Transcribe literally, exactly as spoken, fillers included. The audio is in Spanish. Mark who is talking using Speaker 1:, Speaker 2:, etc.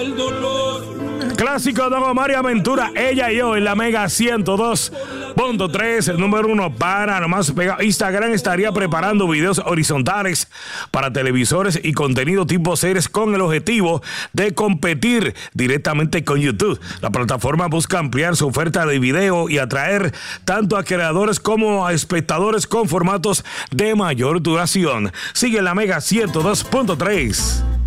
Speaker 1: Clásico Don Omar y Aventura, ella y yo en la Mega ciento dos punto tres, el número uno para nomás pegado. Instagram estaría preparando videos horizontales para televisores y contenido tipo series con el objetivo de competir directamente con YouTube. La plataforma busca ampliar su oferta de video y atraer tanto a creadores como a espectadores con formatos de mayor duración. Sigue la Mega ciento dos punto tres.